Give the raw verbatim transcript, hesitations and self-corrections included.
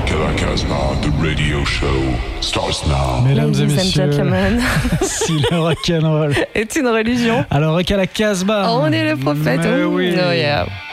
Mesdames et Ladies and messieurs, gentlemen. si le rock'n'roll Est une religion. alors Rock à la Casbah. On est le prophète. Mais Ouh, oui. oh yeah.